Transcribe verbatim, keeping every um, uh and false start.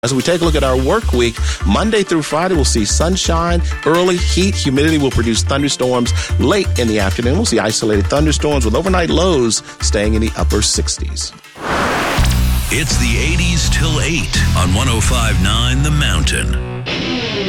As we take a look at our work week, Monday through Friday, we'll see sunshine, early heat, humidity will produce thunderstorms late in the afternoon. We'll see isolated thunderstorms with overnight lows staying in the upper sixties. It's the eighties till eight on one oh five point nine The Mountain.